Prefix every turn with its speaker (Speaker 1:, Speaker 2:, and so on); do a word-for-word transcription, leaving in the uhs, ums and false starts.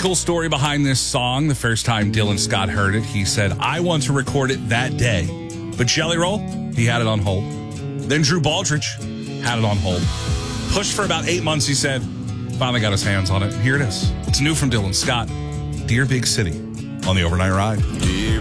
Speaker 1: cool story behind this song. The first time Dylan Scott heard it, he said, I want to record it that day. But Jelly Roll, he had it on hold. Then Drew Baldridge had it on hold. Pushed for about eight months, he said. Finally got his hands on it. Here it is. It's new from Dylan Scott. Dear Big City on the Overnight Ride.